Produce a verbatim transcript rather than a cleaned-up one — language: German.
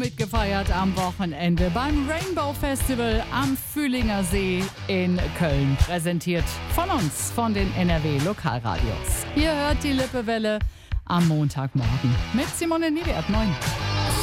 mitgefeiert am Wochenende beim Rainbow Festival am Fühlinger See in Köln. Präsentiert von uns, von den N R W Lokalradios. Ihr hört die Lippewelle am Montagmorgen mit Simone Niewert. Moin.